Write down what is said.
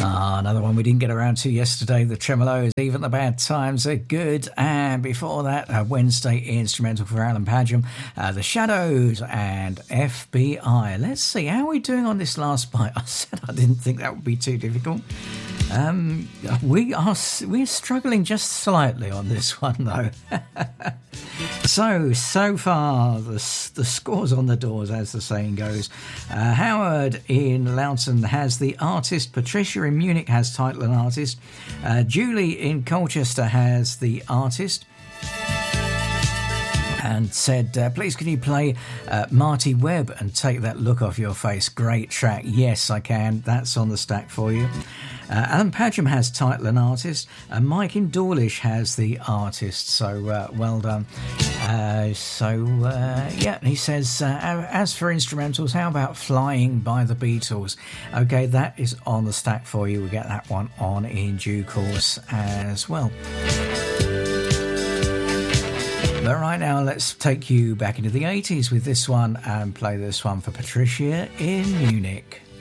Another one we didn't get around to yesterday, the Tremolos, Even the Bad Times Are Good. And before that, a Wednesday instrumental for Alan Padgham, The Shadows and FBI. Let's see, how are we doing on this last bite? I said I didn't think that would be too difficult. We're struggling just slightly on this one, though. So far, the score's on the doors, as the saying goes. Howard in Loughton has the artist. Patricia in Munich has title and artist. Julie in Colchester has the artist. And said, please can you play Marty Webb and Take That Look Off Your Face? Great track. Yes, I can. That's on the stack for you. Alan Padgham has title and artist. Mike in Dawlish has the artist. So well done. Yeah, he says, as for instrumentals, how about Flying by the Beatles? Okay, that is on the stack for you. We'll get that one on in due course as well. But right now, let's take you back into the 80s with this one and play this one for Patricia in Munich.